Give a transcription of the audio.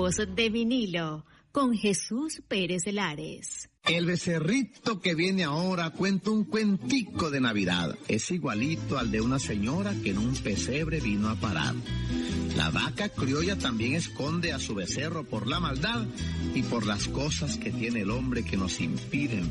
Cuentos de vinilo con Jesús Pérez Lares. El becerrito que viene ahora cuenta un cuentico de Navidad. Es igualito al de una señora que en un pesebre vino a parar. La vaca criolla también esconde a su becerro por la maldad y por las cosas que tiene el hombre que nos impiden